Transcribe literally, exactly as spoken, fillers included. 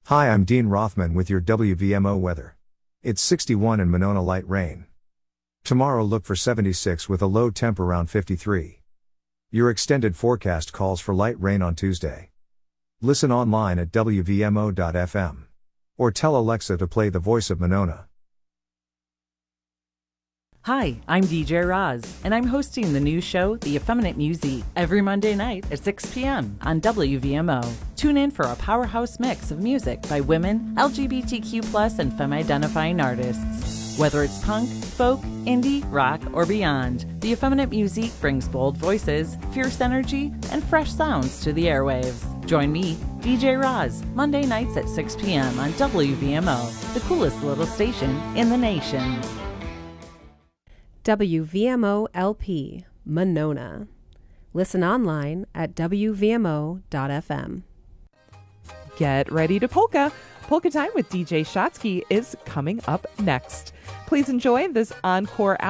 Hi, I'm Dean Rothman with your W V M O weather. It's sixty-one in Monona, light rain. Tomorrow look for seventy-six with a low temp around fifty-three. Your extended forecast calls for light rain on Tuesday. Listen online at W V M O dot F M. Or tell Alexa to play The Voice of Monona. Hi, I'm D J Roz, and I'm hosting the new show, The Effeminate Music, every Monday night at six p.m. on W V M O. Tune in for a powerhouse mix of music by women, L G B T Q plus, and femme-identifying artists. Whether it's punk, folk, indie, rock, or beyond, The Effeminate Music brings bold voices, fierce energy, and fresh sounds to the airwaves. Join me, D J Roz, Monday nights at six p.m. on W V M O, the coolest little station in the nation. W V M O L P, Monona. Listen online at W V M O dot F M. Get ready to polka. Polka Time with D J Shotsky is coming up next. Please enjoy this encore